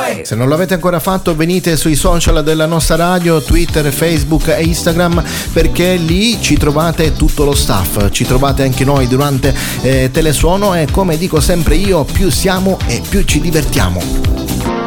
Se non l'avete ancora fatto, venite sui social della nostra radio, Twitter, Facebook e Instagram, perché lì ci trovate tutto lo staff, ci trovate anche noi durante Telesuono, e come dico sempre io, più siamo e più ci divertiamo.